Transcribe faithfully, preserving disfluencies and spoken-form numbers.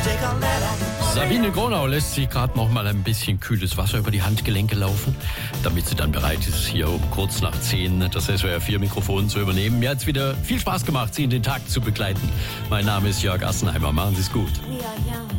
Sabine Gronau lässt sich gerade noch mal ein bisschen kühles Wasser über die Handgelenke laufen, damit sie dann bereit ist, hier um kurz nach zehn das S W R vier Mikrofon zu übernehmen. Mir hat es wieder viel Spaß gemacht, Sie in den Tag zu begleiten. Mein Name ist Jörg Assenheimer. Machen Sie es gut.